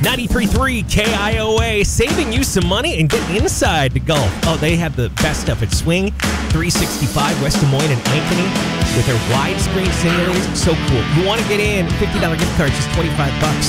93.3 KIOA, saving you some money and getting inside the Gulf. Oh, they have the best stuff at Swing 365, West Des Moines and Ankeny, with their widescreen simulators. So cool. You want to get in, $50 gift card, just $25.